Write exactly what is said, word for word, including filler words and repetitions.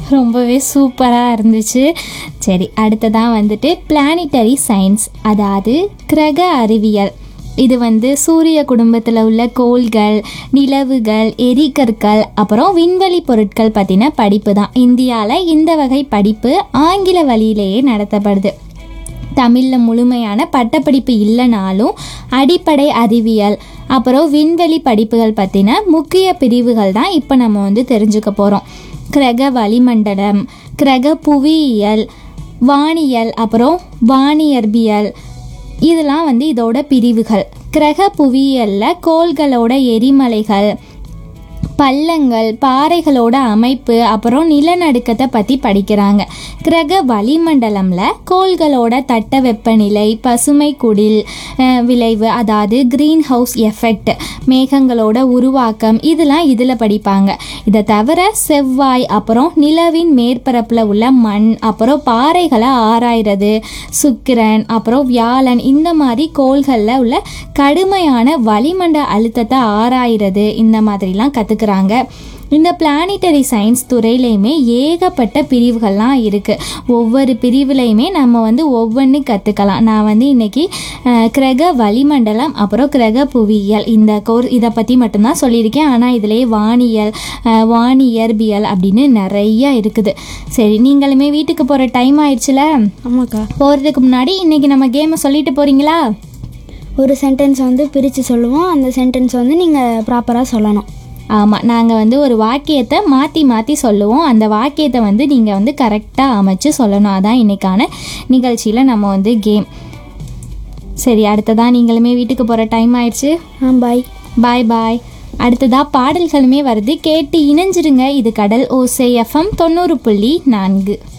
ரொம்பவே சூப்பராக இருந்துச்சு. சரி, அடுத்ததான் வந்துட்டு பிளானிட்டரி சயின்ஸ், அதாவது கிரக அறிவியல். இது வந்து சூரிய குடும்பத்தில் உள்ள கோள்கள், நிலவுகள், எரிகற்கள், அப்புறம் விண்வெளி பொருட்கள் பற்றின படிப்பு தான். இந்தியாவில் இந்த வகை படிப்பு ஆங்கில வழியிலேயே நடத்தப்படுது. தமிழில் முழுமையான பட்டப்படிப்பு இல்லைனாலும் அடிப்படை அறிவியல் அப்புறம் விண்வெளி படிப்புகள் பற்றின முக்கிய பிரிவுகள் தான் இப்போ நம்ம வந்து தெரிஞ்சுக்க போகிறோம். கிரக வளிமண்டலம், கிரக புவியியல், வானியல், அப்புறம் வானியற்பியல், இதெல்லாம் வந்து இதோட பிரிவுகள். கிரக புவியியலில் கோள்களோட எரிமலைகள், பள்ளங்கள், பாறைகளோட அமைப்பு, அப்புறம் நிலநடுக்கத்தை பற்றி படிக்கிறாங்க. கிரக வளிமண்டலமில் கோள்களோட தட்ட வெப்பநிலை, பசுமை குடில் விளைவு, அதாவது க்ரீன் ஹவுஸ் எஃபெக்ட், மேகங்களோட உருவாக்கம், இதெல்லாம் இதில் படிப்பாங்க. இதை தவிர செவ்வாய், அப்புறம் நிலவின் மேற்பரப்பில் உள்ள மண், அப்புறம் பாறைகளை ஆராய்றது, சுக்கிரன், அப்புறம் வியாழன், இந்த மாதிரி கோள்களில் உள்ள கடுமையான வளிமண்டல அழுத்தத்தை ஆராய்றது, இந்த மாதிரிலாம் கற்றுக்குறாங்க. இந்த பிளானிட்டரி சயின்ஸ் துறையிலையுமே ஏகப்பட்ட பிரிவுகள்லாம் இருக்குது. ஒவ்வொரு பிரிவுலையுமே நம்ம வந்து ஒவ்வொன்று கற்றுக்கலாம். நான் வந்து இன்றைக்கி கிரக வளிமண்டலம் அப்புறம் கிரக புவியியல் இந்த கோர்ஸ் இதை பற்றி மட்டும்தான் சொல்லியிருக்கேன். ஆனால் இதிலே வானியல், வானியற்பியல் அப்படின்னு நிறைய இருக்குது. சரி, நீங்களுமே வீட்டுக்கு போகிற டைம் ஆயிடுச்சுல? ஆமாக்கா. போகிறதுக்கு முன்னாடி இன்றைக்கி நம்ம கேமை சொல்லிட்டு போகிறீங்களா? ஒரு சென்டென்ஸ் வந்து பிரித்து சொல்லுவோம். அந்த சென்டென்ஸ் வந்து நீங்கள் ப்ராப்பராக சொல்லணும். ஆமாம், நாங்கள் வந்து ஒரு வாக்கியத்தை மாற்றி மாற்றி சொல்லுவோம். அந்த வாக்கியத்தை வந்து நீங்கள் வந்து கரெக்டாக அமைச்சு சொல்லணும். அதான் இன்றைக்கான நிகழ்ச்சியில் நம்ம வந்து கேம். சரி, அடுத்ததான் நீங்களுமே வீட்டுக்கு போகிற டைம் ஆயிடுச்சு. ஆ, பாய் பாய் பாய். அடுத்ததாக பாடல்களுமே வருது, கேட்டு இணைஞ்சிருங்க. இது கடல் ஓசை எஃப்எம் தொண்ணூறு புள்ளி நான்கு.